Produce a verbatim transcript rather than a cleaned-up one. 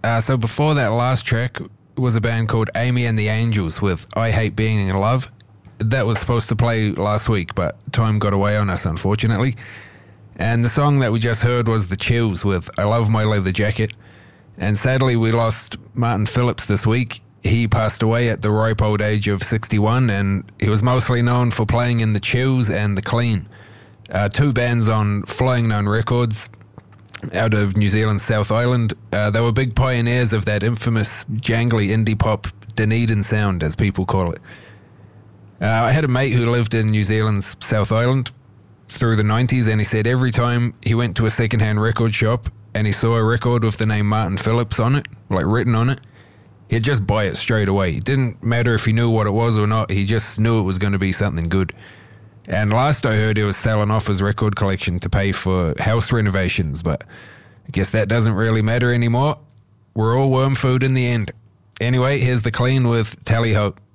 Uh, so before that last track was a band called Amy and the Angels with I Hate Being in Love. That was supposed to play last week, but time got away on us, unfortunately. And the song that we just heard was The Chills with I Love My Leather Jacket. And sadly, we lost Martin Phillips this week. He passed away at the ripe old age of sixty-one, and he was mostly known for playing in The Chills and The Clean, uh, two bands on Flying Nun Records out of New Zealand's South Island. Uh, they were big pioneers of that infamous jangly indie pop Dunedin sound, as people call it. Uh, I had a mate who lived in New Zealand's South Island through the nineties, and he said every time he went to a second-hand record shop and he saw a record with the name Martin Phillips on it, like written on it, he'd just buy it straight away. It didn't matter if he knew what it was or not, he just knew it was going to be something good. And last I heard, he was selling off his record collection to pay for house renovations, but I guess that doesn't really matter anymore. We're all worm food in the end. Anyway, here's The Clean with Tally Ho.